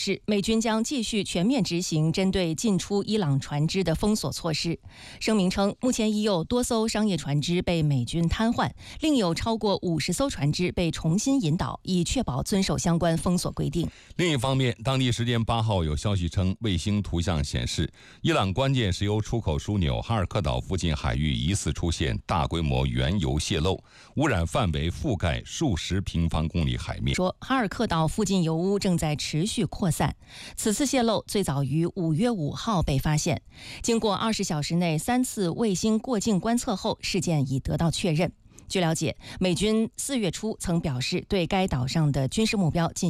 示，美军将继续全面执行针对进出伊朗船只的封锁措施。声明称，目前已有多艘商业船只被美军瘫痪，另有超过50艘船只被重新引导，以确保遵守相关封锁规定。 另一方面，当地时间8号有消息称，卫星图像显示，伊朗关键石油出口枢纽哈尔克岛附近海域疑似出现大规模原油泄漏，污染范围覆盖数十平方公里海面。 说哈尔克岛附近油污正在持续扩散，此次泄漏最早于5月5号被发现，经过20小时内3次卫星过境观测后，事件已得到确认。据了解，美军4月初曾表示对该岛上的军事目标进行